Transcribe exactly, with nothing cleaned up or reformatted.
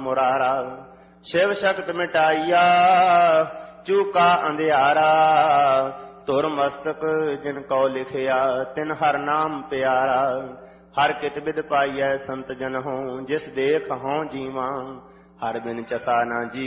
ਮੁਰਾਰਾ। शिव शक्त मिटाइया चूका अंधियारा, तुर मस्तक जिन कौ लिखिया तिन हर नाम प्यारा। हर कित बिद पाइयै संत जन हों, जिस देख हों जीवा, हर बिन चसा ना जी